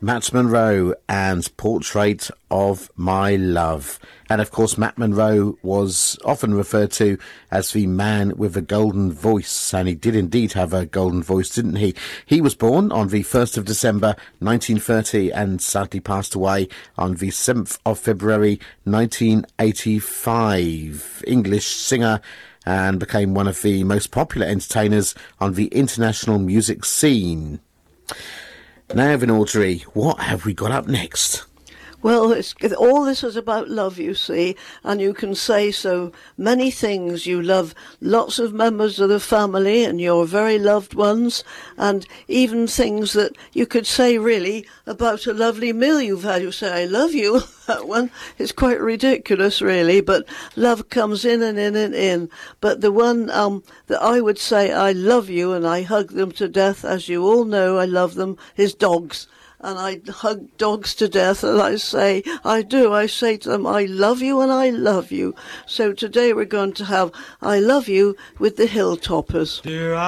Matt Monro and Portrait of My Love. And of course, Matt Monro was often referred to as the man with a golden voice, and he did indeed have a golden voice, didn't he? He was born on the 1st of December 1930 and sadly passed away on the 7th of February 1985. English singer, and became one of the most popular entertainers on the international music scene. Now, Vinodri, what have we got up next? Well, all this is about love, you see, and you can say so many things. You love lots of members of the family and your very loved ones, and even things that you could say really about a lovely meal you've had. You say, I love you. That one is quite ridiculous, really, but love comes in and in and in. But the one that I would say I love you and I hug them to death, as you all know I love them, is dogs. And I hug dogs to death, and I say, I say to them, I love you and I love you. So today we're going to have I Love You with the Hilltoppers. Dear